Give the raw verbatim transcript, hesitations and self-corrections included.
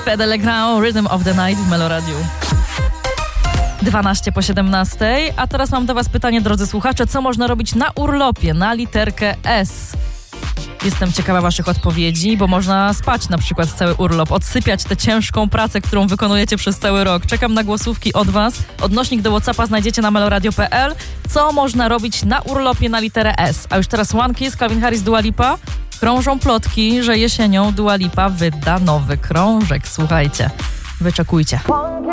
Fede Le Grand, Rhythm of the Night w Meloradiu. dwanaście po siedemnastej, a teraz mam do was pytanie, drodzy słuchacze, co można robić na urlopie na literkę S? Jestem ciekawa waszych odpowiedzi, bo można spać na przykład cały urlop, odsypiać tę ciężką pracę, którą wykonujecie przez cały rok. Czekam na głosówki od was. Odnośnik do WhatsAppa znajdziecie na meloradio kropka p l. Co można robić na urlopie na literę S? A już teraz One Kiss, Calvin Harris, Dua Lipa. Krążą plotki, że jesienią Dua Lipa wyda nowy krążek. Słuchajcie, wyczekujcie.